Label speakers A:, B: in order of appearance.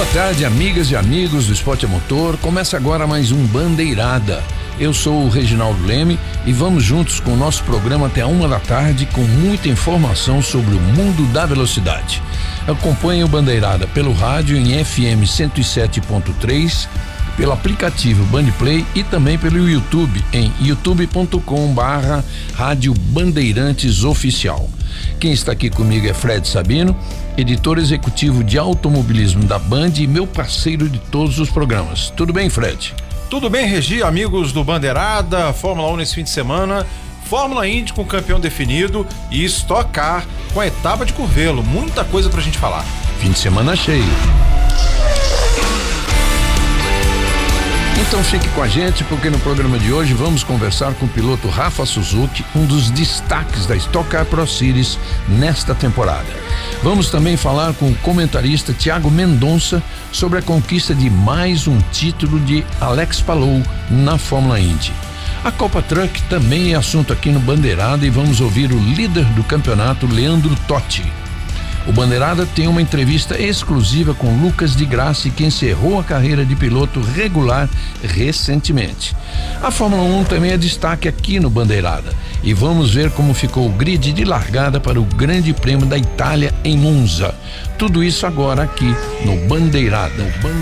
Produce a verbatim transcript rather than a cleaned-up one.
A: Boa tarde, amigas e amigos do Esporte a Motor. Começa agora mais um Bandeirada. Eu sou o Reginaldo Leme e vamos juntos com o nosso programa até a uma da tarde com muita informação sobre o mundo da velocidade. Acompanhe o Bandeirada pelo rádio em F M cento e sete ponto três, pelo aplicativo Bandplay e também pelo YouTube em youtube ponto com barra Rádio Bandeirantes Oficial. Quem está aqui comigo é Fred Sabino, editor executivo de automobilismo da Band e meu parceiro de todos os programas. Tudo bem, Fred?
B: Tudo bem, Regi, amigos do Bandeirada, Fórmula um nesse fim de semana, Fórmula Indy com campeão definido e Stock Car com a etapa de Curvelo. Muita coisa pra gente falar.
A: Fim de semana cheio. Então fique com a gente, porque no programa de hoje vamos conversar com o piloto Rafa Suzuki, um dos destaques da Stock Car Pro Series nesta temporada. Vamos também falar com o comentarista Thiago Mendonça sobre a conquista de mais um título de Alex Palou na Fórmula Indy. A Copa Truck também é assunto aqui no Bandeirada e vamos ouvir o líder do campeonato, Leandro Totti. O Bandeirada tem uma entrevista exclusiva com Lucas de Grassi, que encerrou a carreira de piloto regular recentemente. A Fórmula um também é destaque aqui no Bandeirada e vamos ver como ficou o grid de largada para o Grande Prêmio da Itália em Monza. Tudo isso agora aqui no Bandeirada.